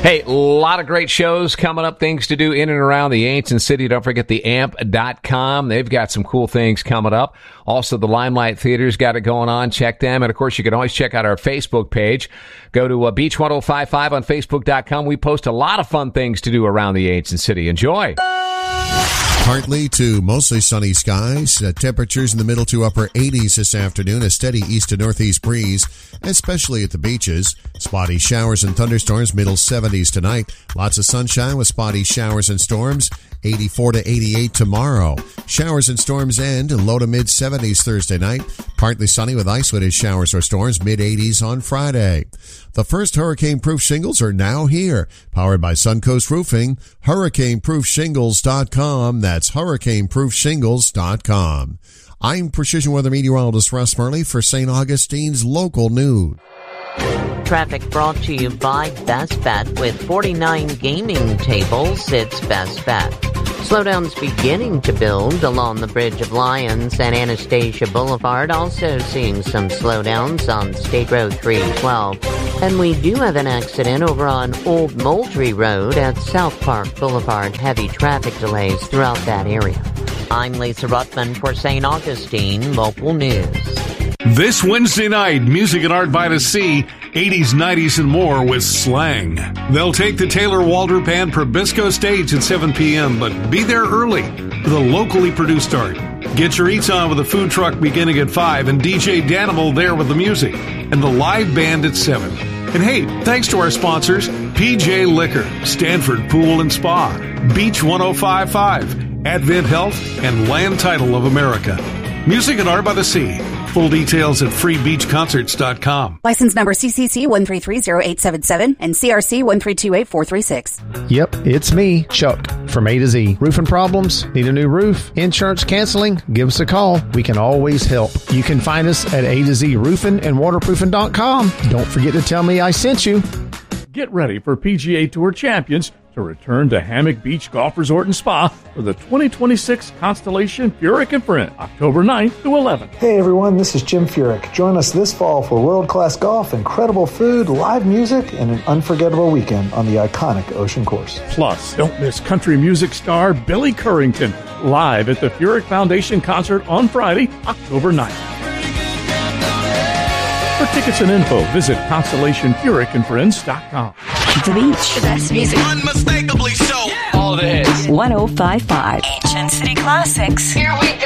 Hey, a lot of great shows coming up, things to do in and around the ancient city. Don't forget the amp.com. They've got some cool things coming up. Also, the Limelight Theater's got it going on. Check them. And, of course, you can always check out our Facebook page. Go to Beach 1055 on Facebook.com. We post a lot of fun things to do around the ancient city. Enjoy. Partly to mostly sunny skies. Temperatures in the middle to upper 80s this afternoon. A steady east to northeast breeze, especially at the beaches. Spotty showers and thunderstorms, middle 70s tonight. Lots of sunshine with spotty showers and storms. 84 to 88 tomorrow. Showers and storms end low to mid 70s Thursday night. Partly sunny with isolated showers or storms, mid 80s on Friday. The first hurricane-proof shingles are now here. Powered by Suncoast Roofing. HurricaneProofShingles.com. That's HurricaneProofShingles.com. I'm Precision Weather Meteorologist Russ Murley for St. Augustine's Local News. Traffic brought to you by Best Bet. With 49 gaming tables, it's Best Bet. Slowdowns beginning to build along the Bridge of Lions and Anastasia Boulevard. Also seeing some slowdowns on State Road 312. And we do have an accident over on Old Moultrie Road at South Park Boulevard. Heavy traffic delays throughout that area. I'm Lisa Ruttman for St. Augustine Local News. This Wednesday night, Music and Art by the Sea, 80s, 90s, and more with Slang. They'll take the Taylor Walter Band Probisco stage at 7 p.m., but be there early for the locally produced art. Get your eats on with a food truck beginning at 5 and DJ Danimal there with the music and the live band at 7. And hey, thanks to our sponsors, PJ Liquor, Stanford Pool and Spa, Beach 1055, Advent Health, and Land Title of America. Music and Art by the Sea. Full details at freebeachconcerts.com. License number CCC 1330877 and CRC 1328436. Yep, it's me, Chuck, from A to Z. Roofing problems? Need a new roof? Insurance canceling? Give us a call. We can always help. You can find us at A to Z Roofing and Waterproofing.com. Don't forget to tell me I sent you. Get ready for PGA Tour champions to return to Hammock Beach Golf Resort and Spa for the 2026 Constellation Furyk and Friends, October 9th to 11th. Hey everyone, this is Jim Furyk. Join us this fall for world-class golf, incredible food, live music, and an unforgettable weekend on the iconic Ocean Course. Plus, don't miss country music star Billy Currington live at the Furyk Foundation concert on Friday, October 9th. For tickets and info, visit ConstellationFurykandFriends.com. The beach. The best music. Unmistakably so. Yeah. All the hits. 1055. Ancient City Classics. Here we go.